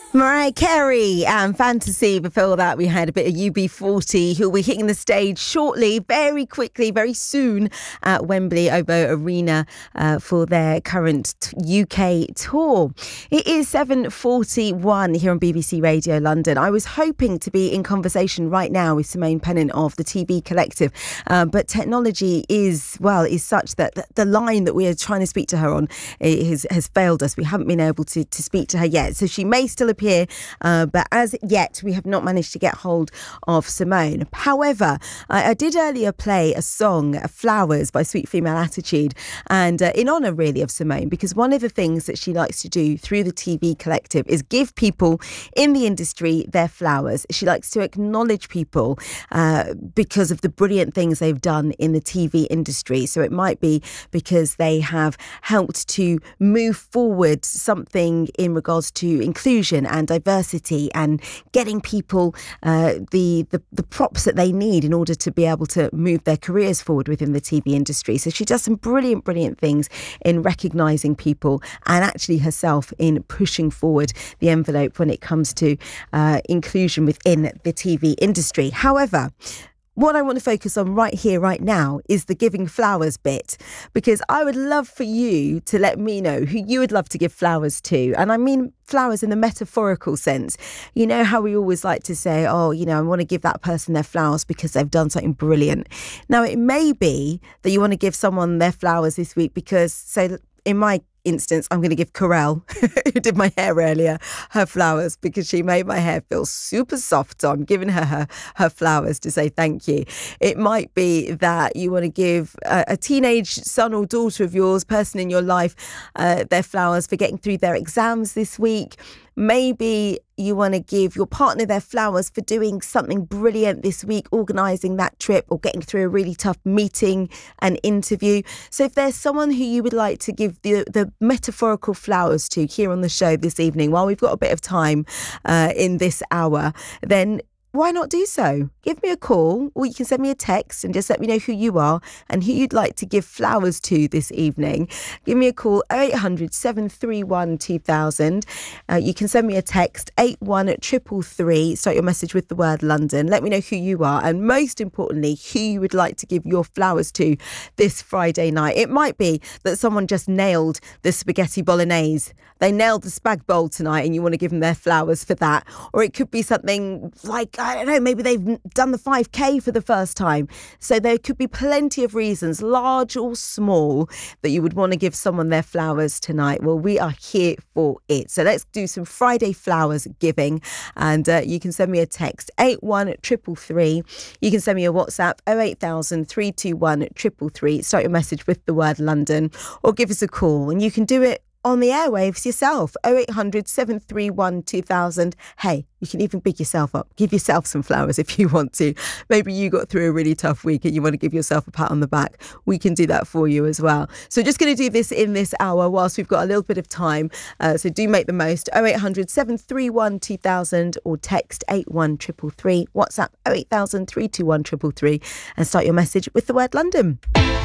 Mariah Carey and Fantasy. Before that, we had a bit of UB40, who will be hitting the stage shortly, very quickly, very soon at Wembley Obo Arena for their current UK tour. It is 7:41 here on BBC Radio London. I was hoping to be in conversation right now with Simone Pennant of the TV Collective, but technology is such that the line that we are trying to speak to her on has failed us. We haven't been able to speak to her yet, so she may still appear, but as yet we have not managed to get hold of Simone. However, I did earlier play a song, Flowers by Sweet Female Attitude, and in honour really of Simone, because one of the things that she likes to do through the TV Collective is give people in the industry their flowers. She likes to acknowledge people because of the brilliant things they've done in the TV industry. So it might be because they have helped to move forward something in regards to inclusion and diversity and getting people the props that they need in order to be able to move their careers forward within the TV industry. So she does some brilliant things in recognising people and actually herself in pushing forward the envelope when it comes to inclusion within the TV industry. However, what I want to focus on right here, right now, is the giving flowers bit, because I would love for you to let me know who you would love to give flowers to. And I mean flowers in the metaphorical sense. You know how we always like to say, oh, I want to give that person their flowers because they've done something brilliant. Now, it may be that you want to give someone their flowers this week because, so in my instance, I'm going to give Corelle, who did my hair earlier, her flowers because she made my hair feel super soft. So I'm giving her flowers to say thank you. It might be that you want to give a teenage son or daughter of yours, person in your life, their flowers for getting through their exams this week. Maybe you want to give your partner their flowers for doing something brilliant this week, organising that trip or getting through a really tough meeting and interview. So if there's someone who you would like to give the metaphorical flowers to here on the show this evening, while we've got a bit of time in this hour, then why not do so? Give me a call, or you can send me a text and just let me know who you are and who you'd like to give flowers to this evening. Give me a call, 0800 731 2000. You can send me a text, 81333. Start your message with the word London. Let me know who you are and, most importantly, who you would like to give your flowers to this Friday night. It might be that someone just nailed the spaghetti bolognese. They nailed the spag bowl tonight and you want to give them their flowers for that. Or it could be something like, I don't know, maybe they've done the 5K for the first time. So there could be plenty of reasons, large or small, that you would want to give someone their flowers tonight. Well, we are here for it. So let's do some Friday flowers giving. And you can send me a text, 81333. You can send me a WhatsApp, 08000 321 333. Start your message with the word London, or give us a call. And you can do it on the airwaves yourself, 0800 731 2000. Hey, you can even big yourself up. Give yourself some flowers if you want to. Maybe you got through a really tough week and you want to give yourself a pat on the back. We can do that for you as well. So just going to do this in this hour whilst we've got a little bit of time. So do make the most. 0800 731 2000 or text 81333. WhatsApp 08000 321 333 and start your message with the word London.